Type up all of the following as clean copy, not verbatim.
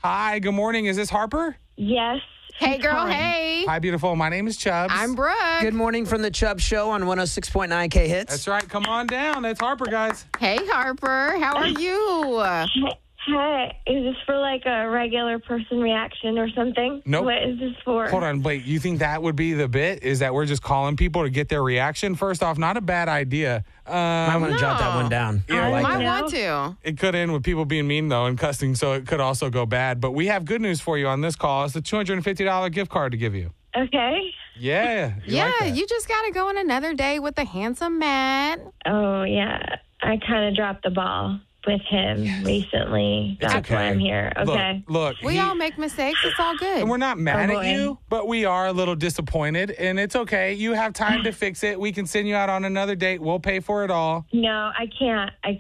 Hi, good morning. Is this Harper? Yes. Hey, girl, calling. hey. Hi, beautiful. My name is Chubbs. I'm Brooke. Good morning from the Chubb Show on 106.9 K Hits. That's right. Come on down. It's Harper, guys. Hey, Harper. How are you? Hey, is this for like a regular person reaction or something? Nope. What is this for? Hold on. Wait, you think that would be the bit? Is that we're just calling people to get their reaction? First off, not a bad idea. I want to jot that one down. Yeah, I like Might that. want to. It could end with people being mean, though, and cussing, so it could also go bad. But we have good news for you on this call. It's a $250 gift card to give you. Okay. Yeah. Yeah, like that. you just got to go on another day with the handsome Matt. Oh, yeah. I kind of dropped the ball with him recently. It's That's okay. why I'm here. Okay. Look. We all make mistakes. It's all good. And we're not mad Oh, at boy. you, but we are a little disappointed, and it's okay. You have time to fix it. We can send you out on another date. We'll pay for it all. No, I can't. I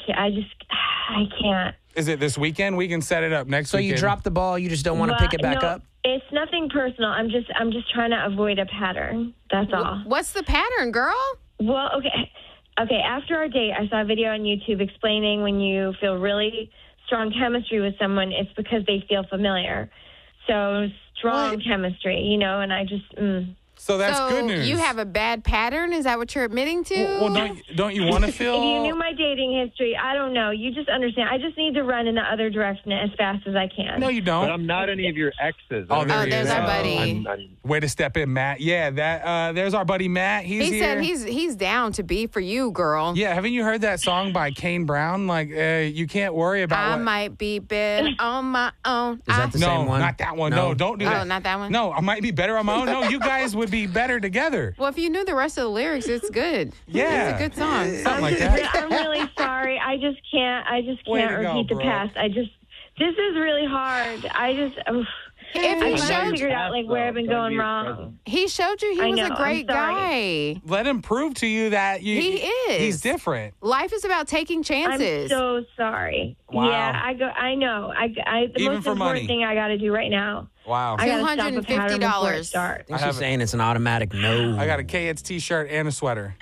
can't. Is it this weekend? We can set it up next So weekend. you dropped the ball, you just don't want to Well, pick it back no, up? It's nothing personal. I'm just trying to avoid a pattern. That's all. What's the pattern, girl? Well, okay. Okay, after our date, I saw a video on YouTube explaining when you feel really strong chemistry with someone, it's because they feel familiar. So strong chemistry, you know, and I just, So that's so good news. you have a bad pattern? Is that what you're admitting to? Well, don't you want to feel? If you knew my dating history, I don't know. You just understand. I just need to run in the other direction as fast as I can. No, you But don't. I'm not any of your exes. Oh, there Oh, he there's is. our buddy. I'm Way to step in, Matt. Yeah, that. There's our buddy Matt. He's He here. said he's down to be for you, girl. Yeah, haven't you heard that song by Kane Brown? Like, you can't worry about I what. might be better on my own. Is that the No, same one? not that one. No, don't do that. Oh, not that one? No, I might be better on my own. No, you guys would be better together. Well, if you knew the rest of the lyrics, it's good. Yeah. It's a good song. Something like that. I'm really sorry. I just can't Way to repeat go, the Brooke. past. This is really hard. If I he finally showed figured out like where I've been going wrong. he showed you he I was know, a I'm great sorry. guy. Let him prove to you that He is. He's different. Life is about taking chances. I'm so sorry. Wow. Yeah, I know. The Even most for important money. thing I got to do right now. Wow. I got to stop a pattern before it $250. starts. I think I have she's it. saying it's an automatic no. I got a KX t-shirt and a sweater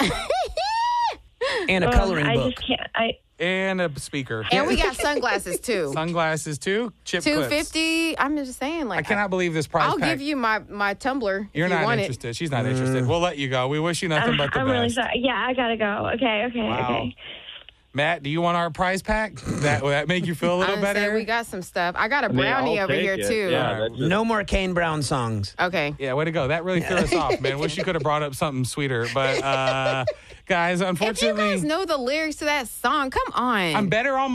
and a coloring I book. just can't. and a speaker. And we got sunglasses too. Sunglasses too. Chip clips. $250. I'm just saying, like I cannot believe this prize I'll pack. give you my tumbler. You're if you not want interested. She's not interested. We'll let you go. We wish you nothing but the I'm best. really sorry. Yeah, I gotta go. Okay. Wow. Okay. Matt, do you want our prize pack? Will that make you feel a It. little I better? say we got some stuff. I got a I mean, brownie I'll over take here it. too. Yeah, that's just- No more Kane Brown songs. Okay. Yeah, way to go. That really threw us off, man. Wish you could have brought up something sweeter. But, guys, If you unfortunately, guys know the lyrics to that song, come on. I'm better on